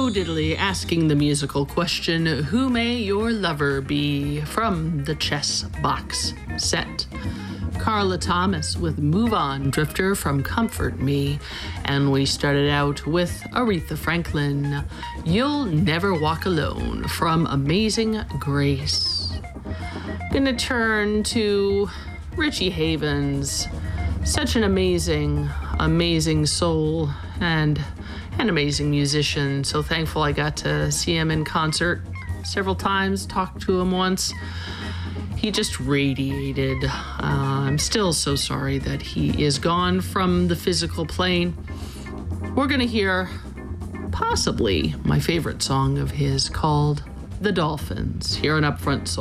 Bo Diddley asking the musical question, who may your lover be, from the Chess Box set. Carla Thomas with Move On Drifter from Comfort Me. And we started out with Aretha Franklin, You'll Never Walk Alone from Amazing Grace. Gonna turn to Richie Havens. Such an amazing soul and an amazing musician. So thankful I got to see him in concert several times, talked to him once. He just radiated. I'm still so sorry that he is gone from the physical plane. We're going to hear possibly my favorite song of his called The Dolphins here on Upfront Soul.